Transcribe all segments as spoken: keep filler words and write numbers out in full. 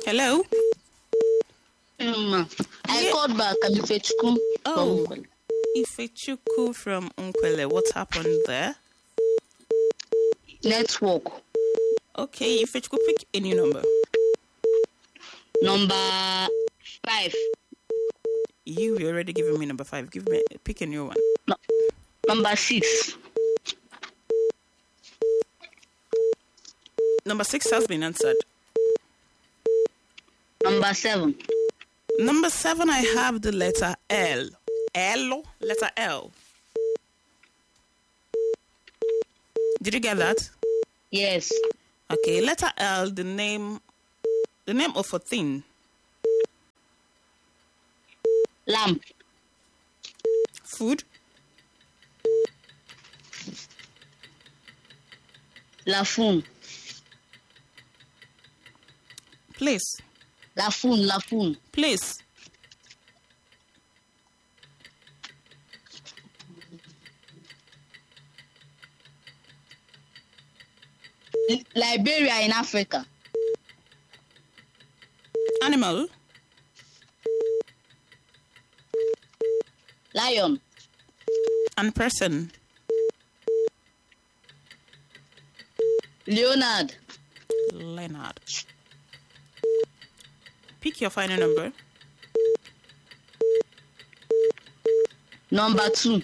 Hello? Um, I Yeah. called back. I'm Ifechukwu. Oh, from- Ifechukwu from Unkwele. What happened there? Network. Okay, Ifechukwu, pick a new number. Number five. You you already given me number five. Give me pick a new one. No, number six. Number six has been answered. Number seven. Number seven, I have the letter L. L? Letter L. Did you get that? Yes. Okay, letter L, the name the name of a thing. Lamp. Food. Lafun. Place. Lafun. Lafun. Place. Li- Liberia in Africa. Animal. Lion. And person. Leonard. Leonard. Pick your final number. Number two.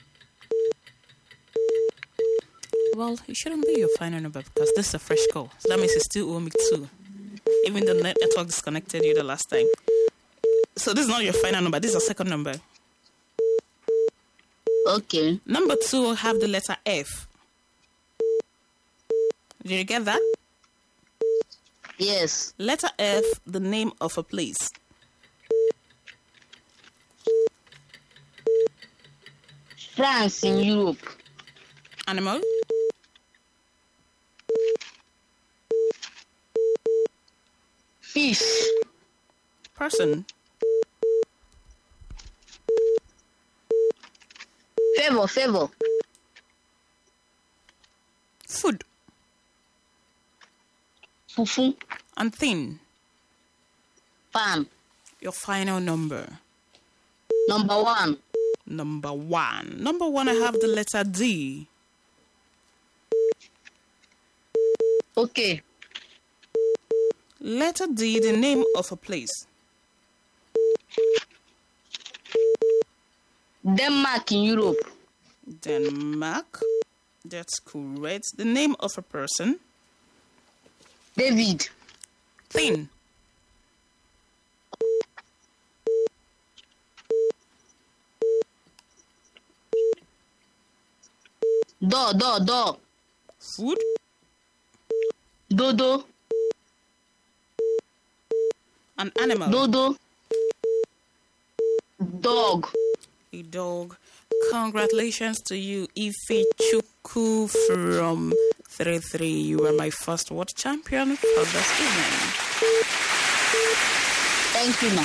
Well, it shouldn't be your final number because this is a fresh call. So that means you still owe me two. Even the net- network disconnected you the last time. So this is not your final number. This is a second number. Okay. Number two will have the letter F. Did you get that? Yes. Letter F, the name of a place. France in Europe. Animal. Fish. Person. Favor. Favor. Food. Fufu. And thing. Pan. Your final number. Number one. Number one. Number one, I have the letter D. Okay. Letter D, the name of a place. Denmark in Europe. Denmark. That's correct. The name of a person. David. Thing. Door. Door. Door. Food. Dodo. An animal. Dodo. Dog. A dog. Congratulations to you, Ifechukwu from three three. You are my first world champion for this evening. Thank you, ma.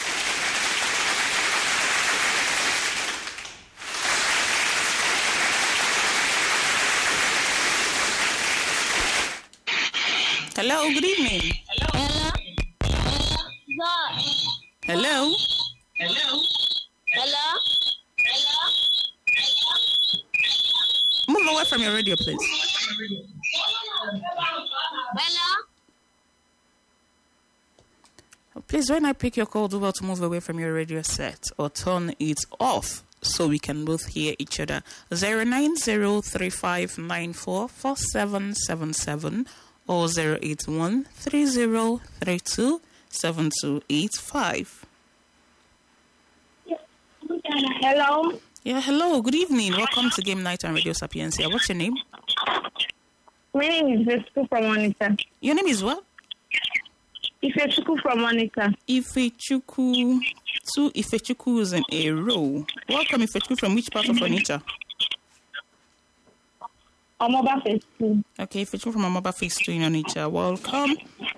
Hello, good evening. Hello. Hello. Hello. Hello. Move away from your radio, please. Hello. Please, when I pick your call, do well to move away from your radio set or turn it off so we can both hear each other. zero nine zero three five nine four four seven seven seven or zero eight one three zero three two seven two eight five. Hello. Yeah, hello, good evening. Welcome to Game Night on Radio Sapiencia. What's your name? My name is Ifechukwu from Monica. Your name is what? Ifechukwu from Monica. Ifechukwu. Two Ifechukwus in a row. Welcome, Ifechukwu, from which part of Onitsha? Omoba Phase two. Okay, Ifechukwu from Amaba Phase two in Onitsha. Welcome.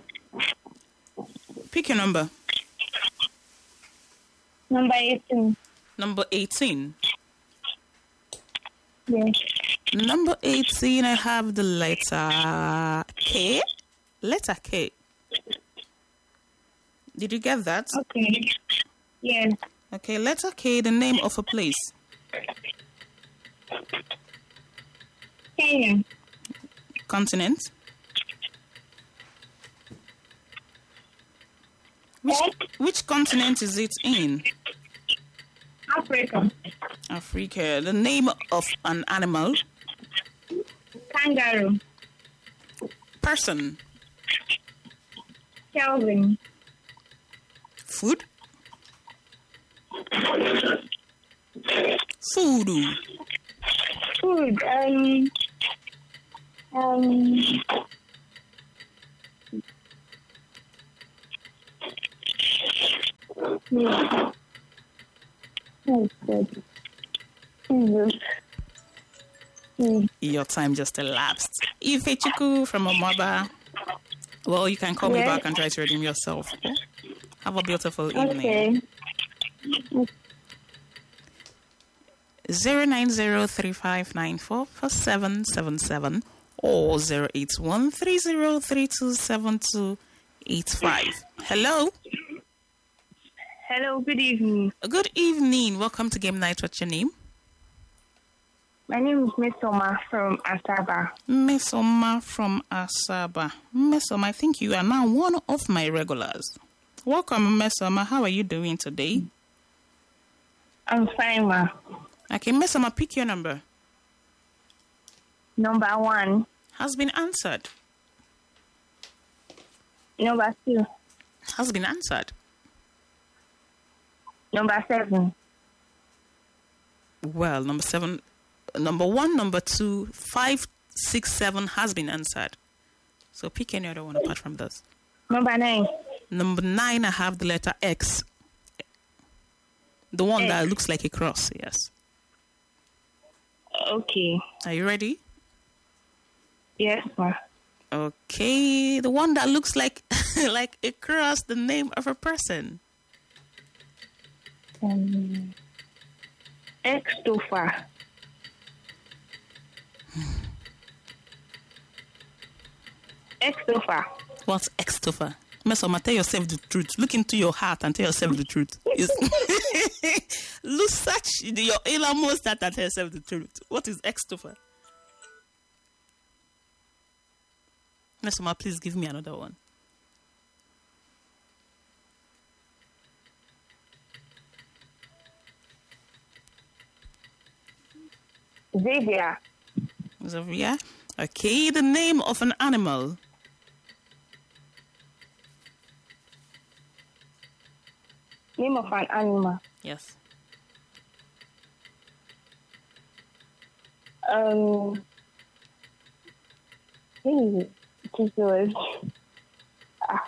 Pick your number. Number eighteen. Number eighteen. Yes. Number eighteen, I have the letter K. Letter K. Did you get that? Okay. Yes. Okay, letter K, the name of a place. Kenya. Continent. Which, which continent is it in? Africa. Africa. The name of an animal. Kangaroo. Person. Kelvin. Food. Food. Food. Um. Um. Yeah. Oh, good. Mm. Mm. Your time just elapsed. Ifechuku from Omaba. Well, you can call me Yes. back and try to redeem yourself. Okay? Have a beautiful evening. Okay. Zero nine zero three five nine four four seven seven seven or zero eight one three zero three two seven two eight five. Hello. Hello, good evening. Good evening. Welcome to Game Night. What's your name? My name is Miss Oma from Asaba. Miss Oma from Asaba. Miss Oma, I think you are now one of my regulars. Welcome, Miss Oma. How are you doing today? I'm fine, ma. Okay, Miss Oma, pick your number. Number one. Has been answered. Number two. Has been answered. Number seven. Well, number seven, number one, number two, five, six, seven has been answered. So pick any other one apart from this. Number nine. Number nine, I have the letter X. The one X. that looks like a cross, yes. Okay. Are you ready? Yes, ma. Okay, the one that looks like like a cross, the name of a person. Um, Extofa. Extofa. What's Extofa? Mesoma, tell yourself the truth. Look into your heart and tell yourself the truth. It's- Look, search your innermost heart and tell yourself the truth. What is Extofa? Mesoma, please give me another one. Xavier. Xavier. Okay, the name of an animal. Name of an animal. Yes. Um. Hey, Jesus. Ah.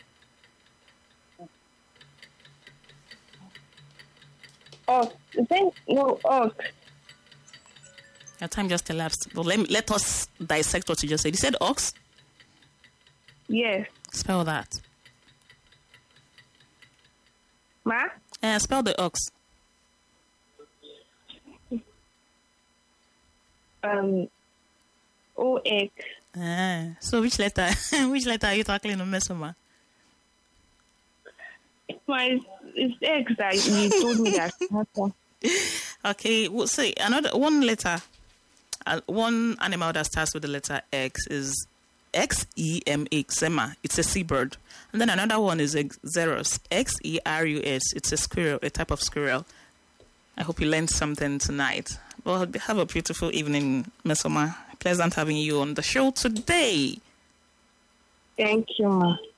Ox. Is there no ox? Your time just elapsed. But let me, let us dissect what you just said. You said ox? Yes. Spell that. Ma? Uh, spell the ox. Um. O X. Ah, so which letter? Which letter are you tackling on Mesoma? My it's X that you told me that. Okay, we'll say another one letter. Uh, one animal that starts with the letter X is X E M A, Xema. It's a seabird. And then another one is Xerus, X E R U S. It's a squirrel, a type of squirrel. I hope you learned something tonight. Well, have a beautiful evening, Mesoma. Pleasant having you on the show today. Thank you, ma.